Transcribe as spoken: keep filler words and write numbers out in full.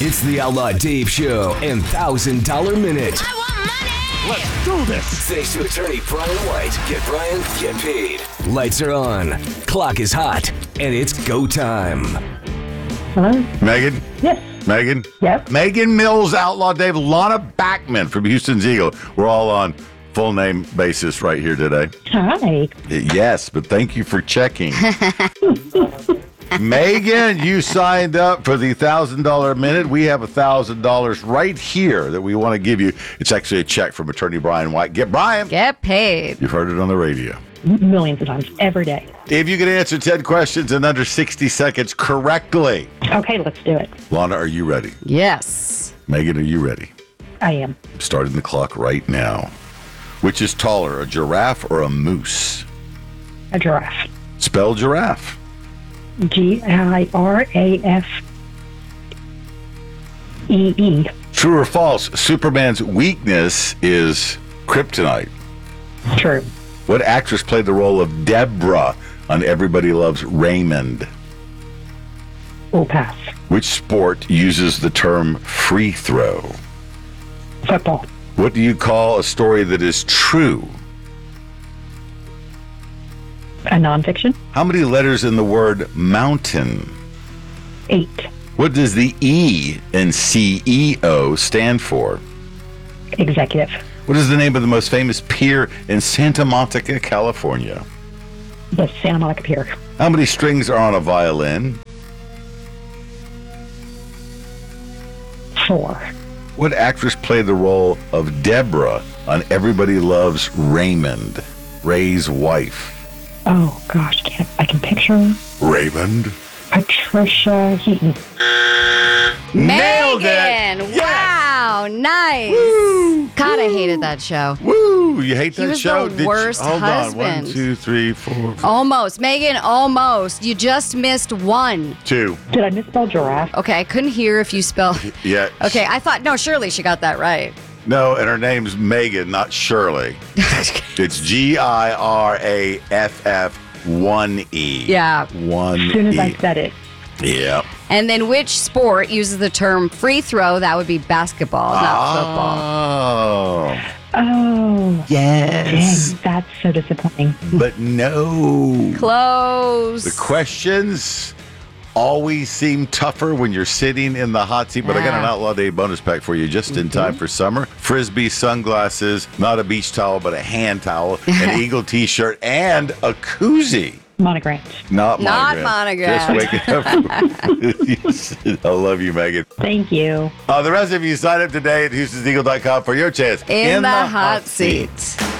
It's the Outlaw Dave Show and one thousand dollar Minute. I want money! Let's do this! Thanks to attorney Brian White. Get Brian, get paid. Lights are on, clock is hot, and it's go time. Hello? Megan? Yes. Megan? Yep. Megan Mills, Outlaw Dave, Lana Backman from Houston's Eagle. We're all on full name basis right here today. Hi. Yes, but thank you for checking. Megan, you signed up for the one thousand dollar Minute. We have one thousand dollars right here that we want to give you. It's actually a check from attorney Brian White. Get Brian. Get paid. You've heard it on the radio. Millions of times, every day. If you can answer ten questions in under sixty seconds correctly. Okay, let's do it. Lana, are you ready? Yes. Megan, are you ready? I am. Starting the clock right now. Which is taller, a giraffe or a moose? A giraffe. Spell giraffe. G I R A F E E. True or false, Superman's weakness is kryptonite. True. What actress played the role of Deborah on Everybody Loves Raymond? We'll pass. Which sport uses the term free throw? Football. What do you call a story that is true? A nonfiction. How many letters in the word mountain? Eight. What does the E in C E O stand for? Executive. What is the name of the most famous pier in Santa Monica, California? The Santa Monica Pier. How many strings are on a violin? Four. What actress played the role of Deborah on Everybody Loves Raymond, Ray's wife? Oh gosh, can't, I can picture her. Raymond? Patricia Heaton. Nailed it! Megan! Wow, nice. Woo! God, I hated that show. Woo! You hate that was show? the Did you- worst Hold husband. on. One, two, three, four, five, Almost. Megan, almost. You just missed one. two. Did I misspell giraffe? Okay, I couldn't hear if you spelled. Yeah. Okay, I thought, no, surely she got that right. No, and her name's Megan, not Shirley. It's G I R A F F one E. Yeah. One E. As soon as I said it. Yeah. And then which sport uses the term free throw? That would be basketball, not football. Oh. Oh. Yes. Dang, that's so disappointing. But no. Close. The questions always seem tougher when you're sitting in the hot seat, but I got an Ah. Outlaw Day bonus pack for you just in time for summer. Frisbee sunglasses, not a beach towel, but a hand towel, an Eagle t-shirt, and a koozie. Monogram. Not Not monogram. monogram. Just waking up. I love you, Megan. Thank you. Uh, the rest of you sign up today at Houstons Eagle dot com for your chance In, the, hot seat.